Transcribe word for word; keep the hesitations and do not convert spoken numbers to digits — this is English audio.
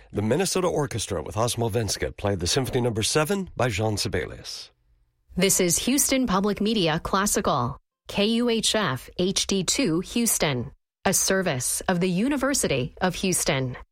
The Minnesota Orchestra with Osmo Venska played the Symphony Number seven by Jean Sibelius. This is Houston Public Media Classical, K U H F H D two Houston, a service of the University of Houston.